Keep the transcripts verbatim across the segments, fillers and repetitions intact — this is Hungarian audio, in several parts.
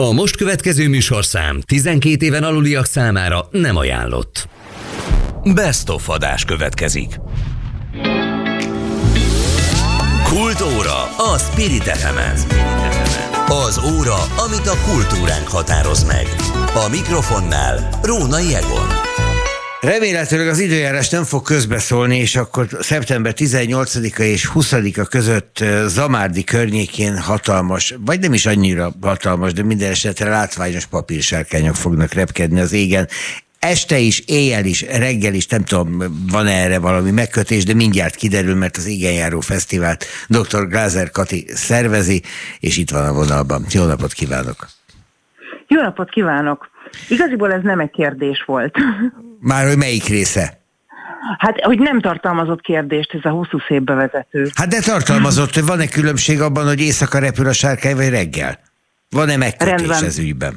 A most következő műsorszám tizenkét éven aluliak számára nem ajánlott. Best of adás következik. Kultúra a Spirit ef emen. Az óra, amit a kultúránk határoz meg. A mikrofonnál Rónai Egon. Remélhetőleg az időjárás nem fog közbeszólni, és akkor szeptember tizennyolcadika és huszadika között Zamárdi környékén hatalmas, vagy nem is annyira hatalmas, de minden esetre látványos papírsárkányok fognak repkedni az égen. Este is, éjjel is, reggel is, nem tudom, van erre valami megkötés, de mindjárt kiderül, mert az Égenjáró Fesztivált doktor Glázer Kati szervezi, és itt van a vonalban. Jó napot kívánok! Jó napot kívánok! Igaziból ez nem egy kérdés volt. Már hogy melyik része? Hát, hogy nem tartalmazott kérdést, ez a hosszú szép bevezető. Hát de tartalmazott, van-e különbség abban, hogy éjszaka repül a sárkány, vagy reggel? Van-e megkötés Rendben. ez ügyben?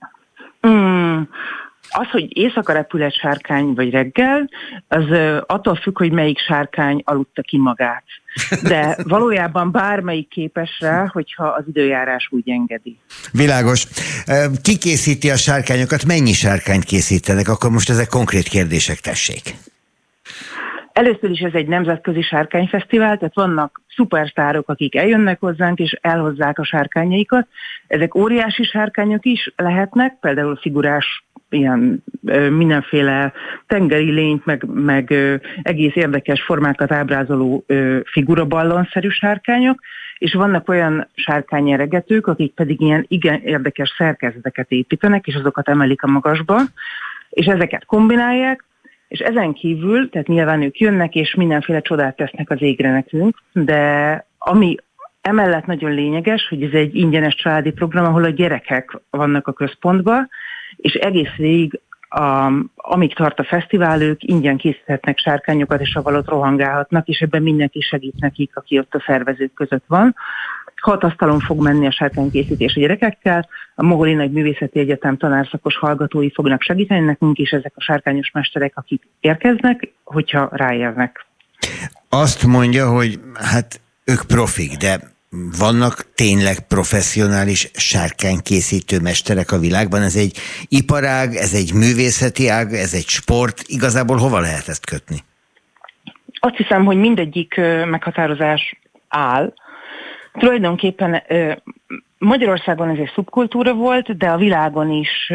Mm, az, hogy éjszaka repül egy sárkány, vagy reggel, az uh, attól függ, hogy melyik sárkány aludta ki magát. De valójában bármelyik képes rá, hogyha az időjárás úgy engedi. Világos. Ki készíti a sárkányokat? Mennyi sárkányt készítenek? Akkor most ezek konkrét kérdések, tessék. Először is ez egy nemzetközi sárkányfesztivál, tehát vannak szupersztárok, akik eljönnek hozzánk, és elhozzák a sárkányaikat. Ezek óriási sárkányok is lehetnek, például figurás, ilyen ö, mindenféle tengeri lényt, meg, meg ö, egész érdekes formákat ábrázoló ö, figuraballonszerű sárkányok, és vannak olyan sárkányeregetők, akik pedig ilyen igen érdekes szerkezeteket építenek, és azokat emelik a magasba, és ezeket kombinálják, és ezen kívül, tehát nyilván ők jönnek, és mindenféle csodát tesznek az égre nekünk, de ami emellett nagyon lényeges, hogy ez egy ingyenes családi program, ahol a gyerekek vannak a központban, és egész végig, a, amíg tart a fesztivál, ők ingyen készíthetnek sárkányokat, és avval ott rohangálhatnak, és ebben mindenki segít nekik, aki ott a szervezők között van. Hat asztalon fog menni a sárkánykészítés a gyerekekkel, a Moholi Nagy Művészeti Egyetem tanárszakos hallgatói fognak segíteni nekünk, és ezek a sárkányos mesterek, akik érkeznek, hogyha ráérnek. Azt mondja, hogy hát ők profik, de vannak tényleg professzionális sárkánykészítő mesterek a világban? Ez egy iparág, ez egy művészeti ág, ez egy sport. Igazából hova lehet ezt kötni? Azt hiszem, hogy mindegyik meghatározás áll. Tulajdonképpen Magyarországon ez egy szubkultúra volt, de a világon is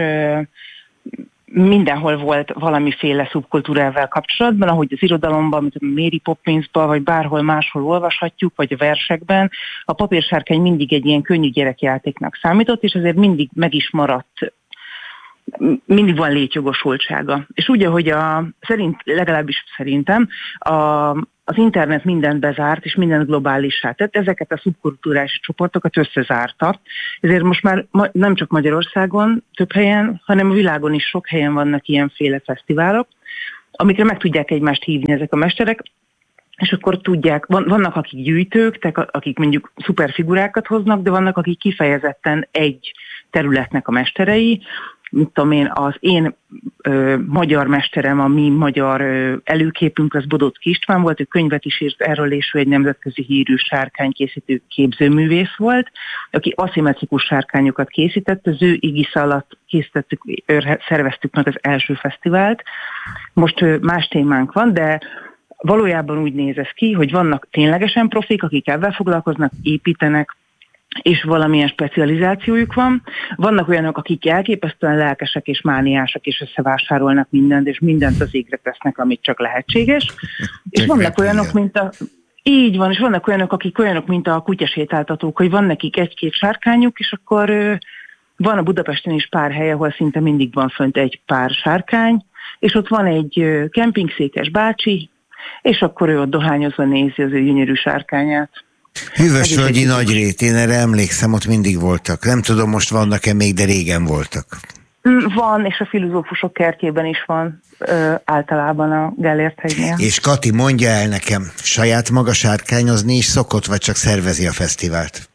mindenhol volt valamiféle szubkultúrával kapcsolatban, ahogy az irodalomban, mint a Mary Poppinsban, vagy bárhol máshol olvashatjuk, vagy a versekben. A papírsárkány mindig egy ilyen könnyű gyerekjátéknak számított, és ezért mindig meg is maradt, mindig van létjogosultsága. És úgy, ahogy a, szerint, legalábbis szerintem, a, az internet mindent bezárt, és mindent globálissá tett, ezeket a szubkulturális csoportokat összezárta. Ezért most már ma, nem csak Magyarországon több helyen, hanem a világon is sok helyen vannak ilyenféle fesztiválok, amikre meg tudják egymást hívni ezek a mesterek, és akkor tudják, van, vannak akik gyűjtők, tehát akik mondjuk szuperfigurákat hoznak, de vannak akik kifejezetten egy területnek a mesterei. Mit tudom én, az én ö, magyar mesterem, a mi magyar ö, előképünk, az Bodocki István volt, ő könyvet is írt erről, és ő egy nemzetközi hírű sárkánykészítő képzőművész volt, aki aszimmetrikus sárkányokat készített, az ő égisze alatt készítettük, szerveztük meg az első fesztivált. Most ö, más témánk van, de valójában úgy néz ez ki, hogy vannak ténylegesen profik, akik ebben foglalkoznak, építenek, és valamilyen specializációjuk van. Vannak olyanok, akik elképesztően lelkesek és mániások, és összevásárolnak mindent, és mindent az égre tesznek, amit csak lehetséges. És vannak olyanok, mint a... Így van, és vannak olyanok, akik olyanok, mint a kutyasétáltatók, hogy van nekik egy-két sárkányuk, és akkor van a Budapesten is pár hely, ahol szinte mindig van fönt egy pár sárkány, és ott van egy kempingszékes bácsi, és akkor ő ott dohányozva nézi az ő gyönyörű sárkányát. Hűvösvölgyi Nagyrét, én erre emlékszem, ott mindig voltak. Nem tudom, most vannak-e még, de régen voltak. Van, és a filozófusok kertjében is van, ö, általában a Gellért hegynél. És Kati, mondja el nekem, saját maga sárkányozni is szokott, vagy csak szervezi a fesztivált?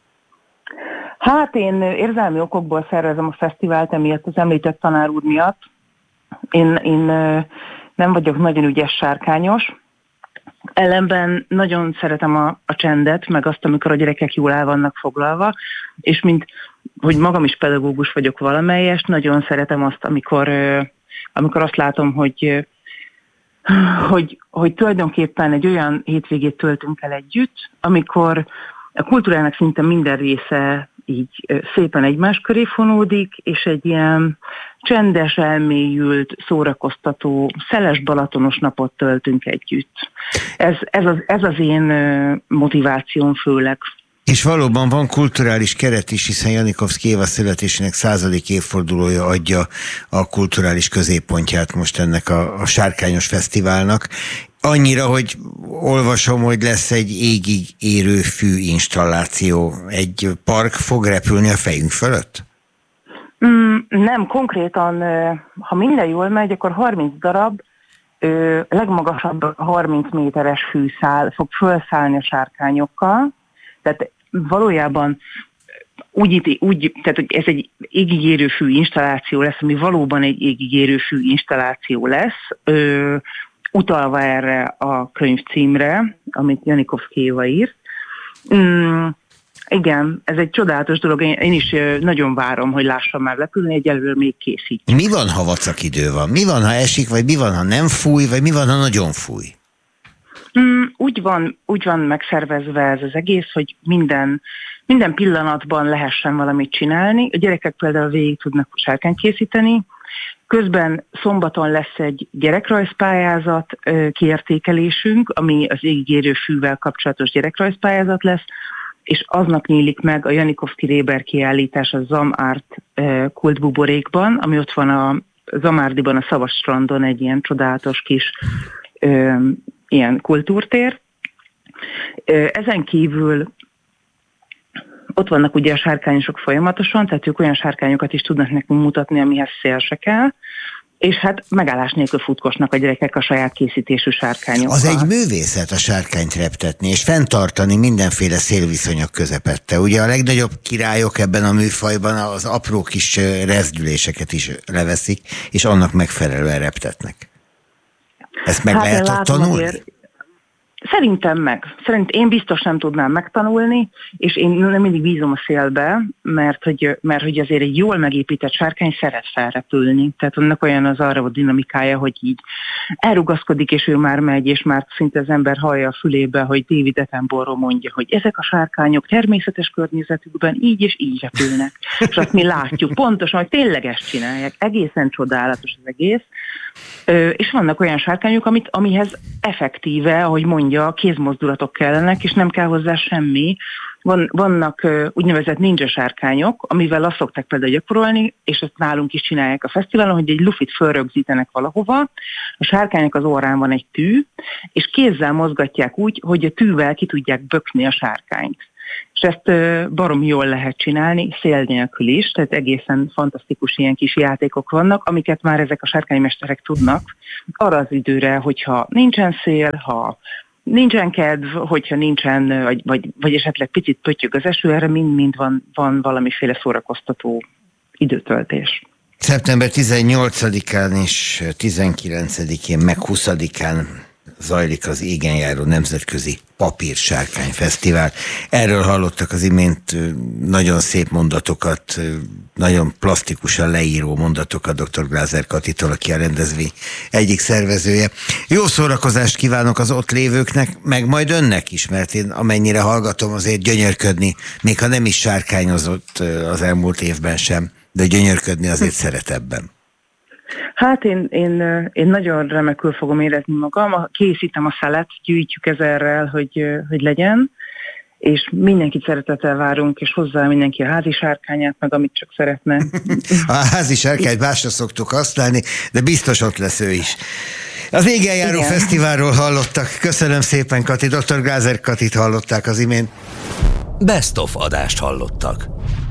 Hát én érzelmi okokból szervezem a fesztivált, emiatt az említett tanár úr miatt. Én, én nem vagyok nagyon ügyes sárkányos. Ellenben nagyon szeretem a, a csendet, meg azt, amikor a gyerekek jól el vannak foglalva, és mint hogy magam is pedagógus vagyok valamelyest, nagyon szeretem azt, amikor, amikor azt látom, hogy, hogy, hogy tulajdonképpen egy olyan hétvégét töltünk el együtt, amikor a kultúrának szinte minden része így szépen egymás köré fonódik, és egy ilyen csendes, elmélyült, szórakoztató, szeles balatonos napot töltünk együtt. Ez, ez, az, ez az én motivációm főleg. És valóban van kulturális keret is, hiszen Janikovszky Éva születésének századik évfordulója adja a kulturális középpontját most ennek a, a Sárkányos Fesztiválnak. Annyira, hogy olvasom, hogy lesz egy égig érő fű installáció. Egy park fog repülni a fejünk fölött? Mm, nem, konkrétan, ha minden jól megy, akkor harminc darab legmagasabb harminc méteres fűszál fog felszállni a sárkányokkal. Tehát valójában úgy, úgy tehát, hogy ez egy égig érő fű installáció lesz, ami valóban egy égig érő fű installáció lesz, ö, utalva erre a könyv címre, amit Janikovszky Éva írt. Mm, igen, ez egy csodálatos dolog, én, én is nagyon várom, hogy lássam már repülni, egyelőre még készítjük. Mi van, ha vacak idő van? Mi van, ha esik, vagy mi van, ha nem fúj, vagy mi van, ha nagyon fúj? Mm, úgy van, úgy van megszervezve ez az egész, hogy minden, minden pillanatban lehessen valamit csinálni. A gyerekek például végig tudnak sárkányt készíteni. Közben szombaton lesz egy gyerekrajzpályázat kiértékelésünk, ami az égig érő fűvel kapcsolatos gyerekrajzpályázat lesz, és aznap nyílik meg a Janikovszky Réber kiállítás a Zam Art kultbuborékban, ami ott van a Zamárdiban, a Szavas strandon, egy ilyen csodálatos kis ö, ilyen kultúrtér. Ezen kívül ott vannak ugye a sárkányosok folyamatosan, tehát ők olyan sárkányokat is tudnak nekünk mutatni, amihez szél se kell, és hát megállás nélkül futkosnak a gyerekek a saját készítésű sárkányokkal. Az egy művészet a sárkányt reptetni, és fenntartani mindenféle szélviszonyok közepette. Ugye a legnagyobb királyok ebben a műfajban az apró kis rezdüléseket is leveszik, és annak megfelelően reptetnek. Ezt meg hát lehet ott tanulni? Azért, szerintem meg. Szerint én biztos nem tudnám megtanulni, és én nem mindig bízom a szélbe, mert hogy, mert hogy azért egy jól megépített sárkány szeret felrepülni. Tehát annak olyan az arra a dinamikája, hogy így elrugaszkodik, és ő már megy, és már szinte az ember hallja a fülébe, hogy David Attenborough mondja, hogy ezek a sárkányok természetes környezetükben így és így repülnek. És azt mi látjuk pontosan, hogy tényleg ezt csinálják. Egészen csodálatos az egész. Ö, és vannak olyan sárkányok, amit, amihez effektíve, ahogy mondja, kézmozdulatok kellenek, és nem kell hozzá semmi. Van, vannak ö, úgynevezett ninja sárkányok, amivel azt szokták például gyakorolni, és ezt nálunk is csinálják a fesztiválon, hogy egy lufit fölrögzítenek valahova, a sárkánynak az orrán van egy tű, és kézzel mozgatják úgy, hogy a tűvel ki tudják bökni a sárkányt. És ezt ö, baromi jól lehet csinálni, szél nélkül is, tehát egészen fantasztikus ilyen kis játékok vannak, amiket már ezek a sárkánymesterek tudnak arra az időre, hogyha nincsen szél, ha nincsen kedv, hogyha nincsen, vagy, vagy, vagy esetleg picit pöttyög az eső, erre mind-mind van, van valamiféle szórakoztató időtöltés. szeptember tizennyolcadikán és tizenkilencedikén, meg huszadikán zajlik az égenjáró nemzetközi papírsárkány fesztivál. Erről hallottak az imént nagyon szép mondatokat, nagyon plastikusan leíró mondatokat doktor Glázer Katitól, aki a rendezvény egyik szervezője. Jó szórakozást kívánok az ott lévőknek, meg majd önnek is, mert én amennyire hallgatom, azért gyönyörködni, még ha nem is sárkányozott az elmúlt évben sem, de gyönyörködni azért szeret ebben. Hát én, én, én nagyon remekül fogom érezni magam, készítem a szelet, gyűjtjük ezerrel, hogy, hogy legyen, és mindenkit szeretettel várunk, és hozzá mindenki a házi sárkányát, meg amit csak szeretne. A házi sárkányt másra szoktuk használni, de biztos ott lesz ő is. Az Égenjáró Igen. Fesztiválról hallottak. Köszönöm szépen, Kati. doktor Glázer Katit hallották az imént. Best of adást hallottak.